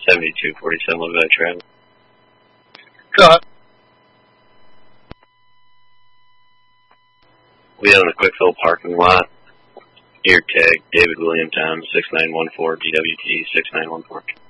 7247 Levi Travis. Go ahead. We have in the Quickfill parking lot. Ear tag David William Tom 6914 GWT 6914.